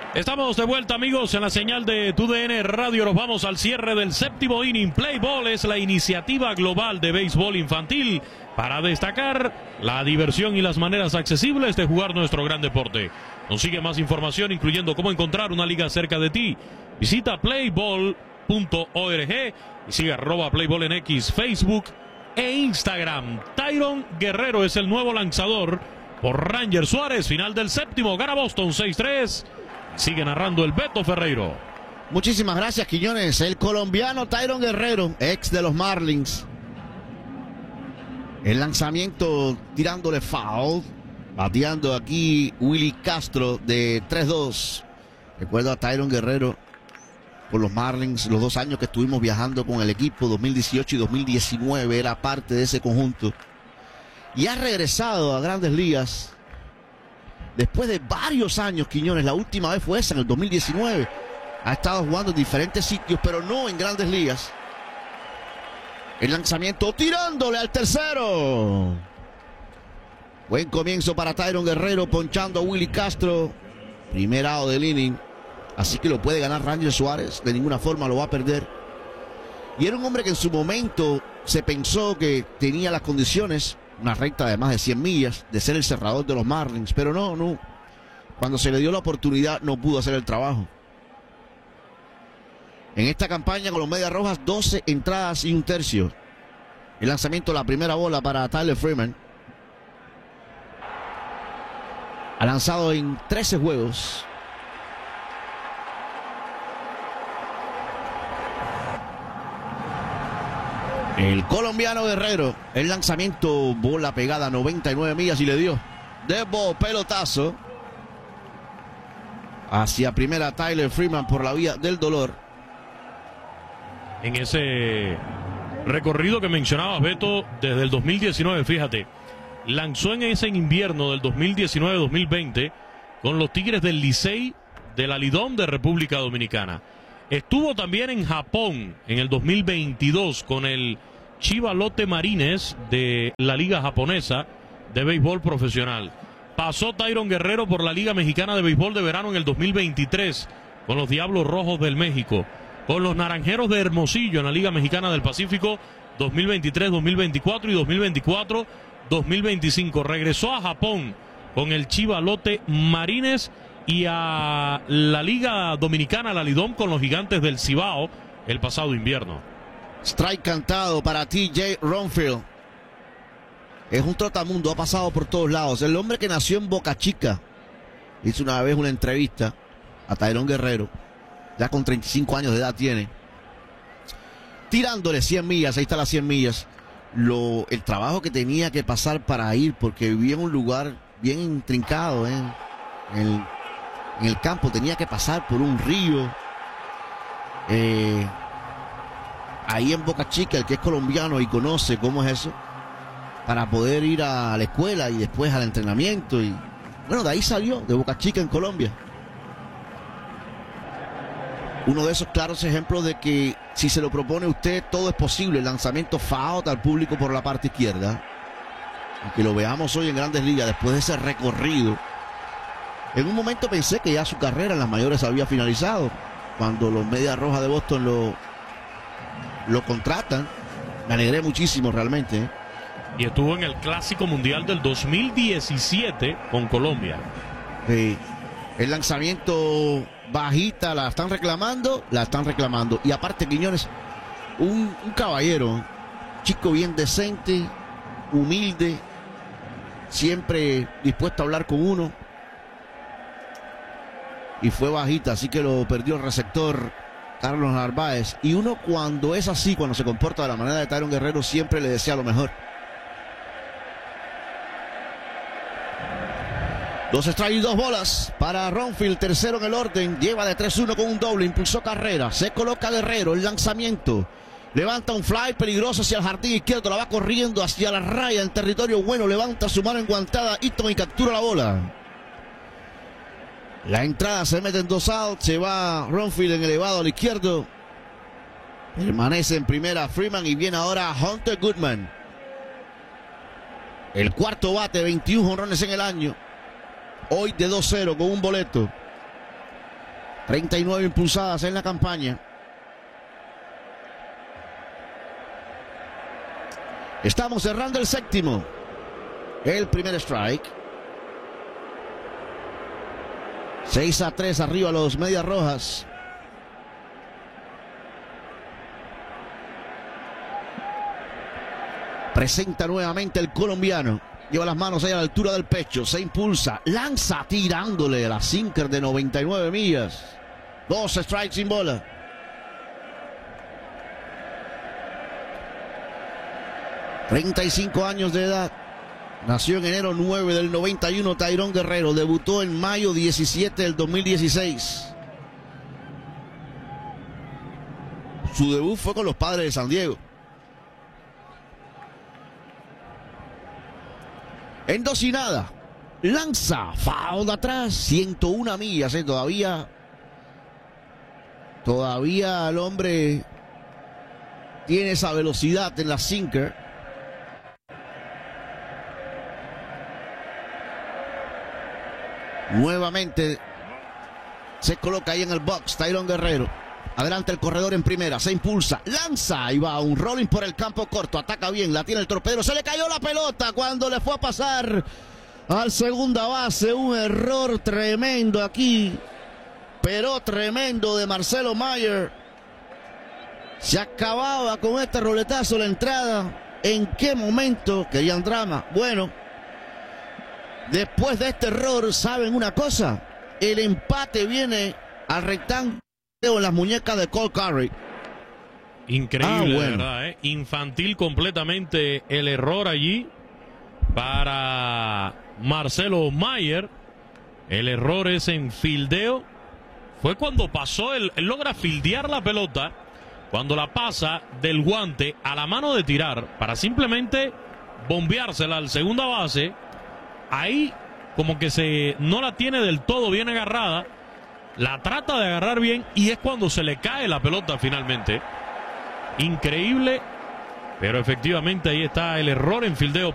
Estamos de vuelta, amigos, en la señal de TUDN Radio. Nos vamos al cierre del séptimo inning. Play Ball es la iniciativa global de béisbol infantil para destacar la diversión y las maneras accesibles de jugar nuestro gran deporte. Consigue más información, incluyendo cómo encontrar una liga cerca de ti. Visita playball.org y sigue @playball en X, Facebook e Instagram. Tyron Guerrero es el nuevo lanzador por Ranger Suárez. Final del séptimo, gana Boston 6-3. Sigue narrando el Beto Ferreiro. Muchísimas gracias, Quiñones. El colombiano Tyron Guerrero, ex de los Marlins. El lanzamiento tirándole foul. Bateando aquí Willy Castro de 3-2. Recuerdo a Tyron Guerrero con los Marlins, los 2 años que estuvimos viajando con el equipo, 2018 y 2019, era parte de ese conjunto. Y ha regresado a Grandes Ligas después de varios años, Quiñones. La última vez fue esa, en el 2019. Ha estado jugando en diferentes sitios, pero no en Grandes Ligas. El lanzamiento tirándole al tercero. Buen comienzo para Tyron Guerrero, ponchando a Willy Castro. Primer out del inning. Así que lo puede ganar Ranger Suárez. De ninguna forma lo va a perder. Y era un hombre que en su momento se pensó que tenía las condiciones, una recta de más de 100 millas, de ser el cerrador de los Marlins. Pero no. Cuando se le dio la oportunidad no pudo hacer el trabajo. En esta campaña con los Medias Rojas, 12 entradas y 1/3. El lanzamiento, la primera bola para Tyler Freeman. Ha lanzado en 13 juegos. El colombiano Guerrero, el lanzamiento, bola pegada a 99 millas y le dio de pelotazo hacia primera Tyler Freeman por la vía del dolor. En ese recorrido que mencionabas, Beto, desde el 2019, fíjate, lanzó en ese invierno del 2019-2020 con los Tigres del Licey del Lidom de República Dominicana. Estuvo también en Japón en el 2022 con el Chiba Lotte Marines de la Liga Japonesa de Béisbol Profesional. Pasó Tyron Guerrero por la Liga Mexicana de Béisbol de Verano en el 2023 con los Diablos Rojos del México, con los Naranjeros de Hermosillo en la Liga Mexicana del Pacífico 2023-2024 y 2024-2025. Regresó a Japón con el Chiba Lotte Marines y a la Liga Dominicana, la Lidom, con los Gigantes del Cibao el pasado invierno. Strike cantado para TJ Ronfield. Es un trotamundo, ha pasado por todos lados. El hombre que nació en Boca Chica. Hizo una vez una entrevista a Tyron Guerrero. Ya con 35 años de edad tiene. Tirándole 100 millas, ahí está las 100 millas. El trabajo que tenía que pasar para ir, porque vivía en un lugar bien intrincado, en el campo. Tenía que pasar por un río. Ahí en Boca Chica, el que es colombiano y conoce cómo es eso, para poder ir a la escuela y después al entrenamiento. Y bueno, de ahí salió, de Boca Chica en Colombia. Uno de esos claros ejemplos de que si se lo propone usted, todo es posible. El lanzamiento foul al público por la parte izquierda. Y que lo veamos hoy en Grandes Ligas después de ese recorrido. En un momento pensé que ya su carrera en las mayores había finalizado. Cuando los Medias Rojas de Boston lo contratan, me alegré muchísimo realmente. Y estuvo en el Clásico Mundial del 2017 con Colombia. El lanzamiento bajita, la están reclamando. Y aparte, Quiñones, un caballero, chico bien decente, humilde, siempre dispuesto a hablar con uno. Y fue bajita, así que lo perdió el receptor Carlos Narváez. Y uno, cuando es así, cuando se comporta de la manera de Tyron Guerrero, siempre le desea lo mejor. 2 strikes y 2 bolas para Ronfield, tercero en el orden. Lleva de 3-1 con un doble, impulsó carrera. Se coloca Guerrero, el lanzamiento. Levanta un fly peligroso hacia el jardín izquierdo, la va corriendo hacia la raya en territorio bueno. Levanta su mano enguantada, Eaton, y captura la bola. La entrada se mete en 2 outs, se va Ronfield en elevado al izquierdo. Permanece en primera Freeman y viene ahora Hunter Goodman. El cuarto bate, 21 jonrones en el año. Hoy de 2-0 con un boleto. 39 impulsadas en la campaña. Estamos cerrando el séptimo. El primer strike. 6-3 arriba los Medias Rojas. Presenta nuevamente el colombiano. Lleva las manos ahí a la altura del pecho. Se impulsa. Lanza tirándole la sinker de 99 millas. 2 strikes sin bola. ...35 años de edad... Nació en enero 9 del 91... Tyrone Guerrero. Debutó en mayo 17 del 2016... Su debut fue con los Padres de San Diego. En 2-0. Lanza. Foul de atrás. 101 millas. Todavía el hombre tiene esa velocidad en la sinker. Nuevamente se coloca ahí en el box Tyrone Guerrero. Adelante el corredor en primera, se impulsa, lanza y va un rolling por el campo corto, ataca bien, la tiene el torpedero, se le cayó la pelota cuando le fue a pasar al segunda base. Un error tremendo aquí, pero tremendo de Marcelo Mayer. Se acababa con este roletazo la entrada. ¿En qué momento querían drama? Bueno, después de este error, ¿saben una cosa? El empate viene al rectángulo en las muñecas de Cole Curry. Increíble, bueno. ¿Verdad? Infantil completamente el error allí para Marcelo Mayer. El error es en fildeo. Fue cuando pasó, él logra fildear la pelota, cuando la pasa del guante a la mano de tirar para simplemente bombeársela al segunda base. Ahí como que no la tiene del todo bien agarrada, la trata de agarrar bien y es cuando se le cae la pelota finalmente. Increíble, pero efectivamente ahí está el error en fildeo